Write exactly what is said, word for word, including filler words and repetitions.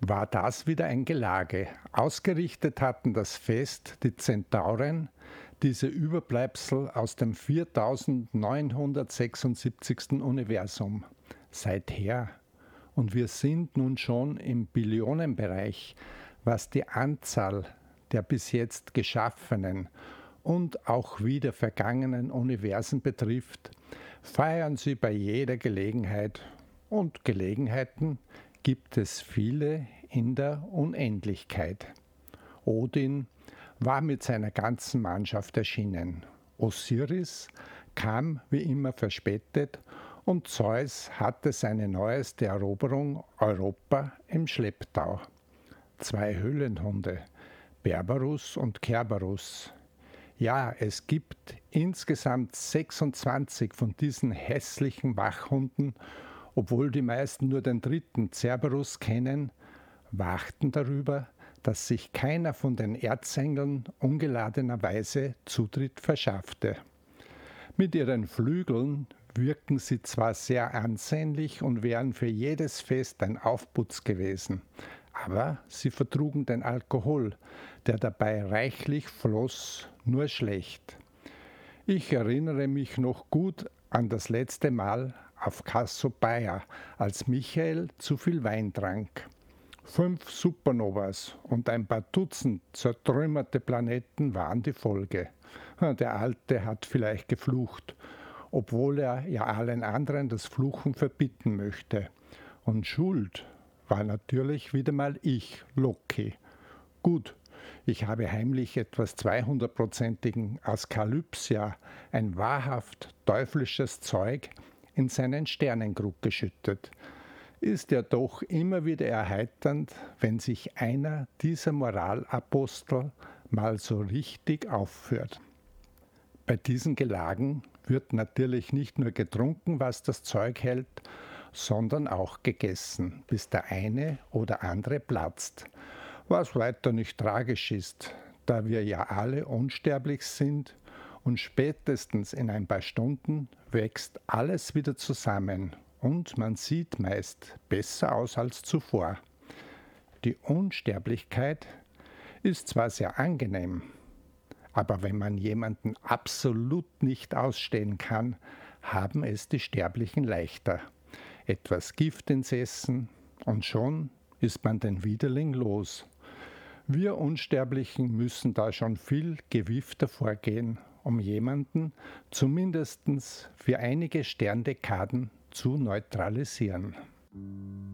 war das wieder ein Gelage. Ausgerichtet hatten das Fest die Zentauren, diese Überbleibsel aus dem viertausendneunhundertsechsundsiebzigsten Universum. Seither, und wir sind nun schon im Billionenbereich, was die Anzahl der bis jetzt geschaffenen und auch wieder vergangenen Universen betrifft, feiern sie bei jeder Gelegenheit, und Gelegenheiten gibt es viele in der Unendlichkeit. Odin war mit seiner ganzen Mannschaft erschienen. Osiris kam wie immer verspätet und Zeus hatte seine neueste Eroberung Europa im Schlepptau. Zwei Höhlenhunde, Berberus und Kerberus. Ja, es gibt insgesamt sechsundzwanzig von diesen hässlichen Wachhunden, obwohl die meisten nur den dritten Cerberus kennen, wachten darüber, dass sich keiner von den Erzengeln ungeladenerweise Zutritt verschaffte. Mit ihren Flügeln wirken sie zwar sehr ansehnlich und wären für jedes Fest ein Aufputz gewesen, aber sie vertrugen den Alkohol, der dabei reichlich floss, nur schlecht. Ich erinnere mich noch gut an das letzte Mal auf Cassiopeia, als Michael zu viel Wein trank. Fünf Supernovas und ein paar Dutzend zertrümmerte Planeten waren die Folge. Der Alte hat vielleicht geflucht, obwohl er ja allen anderen das Fluchen verbieten möchte. Und schuld war natürlich wieder mal ich, Loki. Gut, ich habe heimlich etwas zweihundertprozentigen Askalypsia, ein wahrhaft teuflisches Zeug, in seinen Sternenkrug geschüttet. Ist ja doch immer wieder erheiternd, wenn sich einer dieser Moralapostel mal so richtig aufführt. Bei diesen Gelagen wird natürlich nicht nur getrunken, was das Zeug hält, sondern auch gegessen, bis der eine oder andere platzt. Was weiter nicht tragisch ist, da wir ja alle unsterblich sind und spätestens in ein paar Stunden wächst alles wieder zusammen und man sieht meist besser aus als zuvor. Die Unsterblichkeit ist zwar sehr angenehm, aber wenn man jemanden absolut nicht ausstehen kann, haben es die Sterblichen leichter. Etwas Gift ins Essen und schon ist man den Widerling los. Wir Unsterblichen müssen da schon viel gewiefter vorgehen, um jemanden zumindest für einige Sterndekaden zu neutralisieren.